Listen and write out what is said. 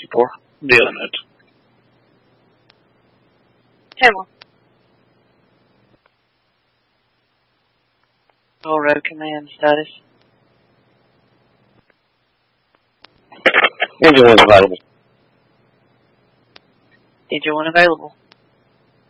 for doing it. Hammer. Road command status. Engine 1's available. Engine 1 available.